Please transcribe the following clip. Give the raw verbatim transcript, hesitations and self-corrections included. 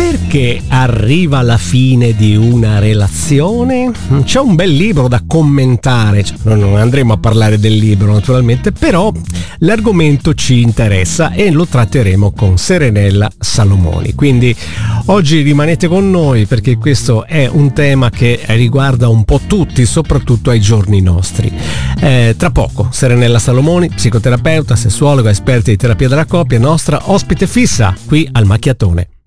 Perché arriva la fine di una relazione? C'è un bel libro da commentare, cioè, non andremo a parlare del libro naturalmente, però l'argomento ci interessa e lo tratteremo con Serenella Salomoni. Quindi oggi rimanete con noi perché questo è un tema che riguarda un po' tutti, soprattutto ai giorni nostri. Eh, tra poco Serenella Salomoni, psicoterapeuta, sessuologa, esperta di terapia della coppia, nostra ospite fissa qui al Macchiatone.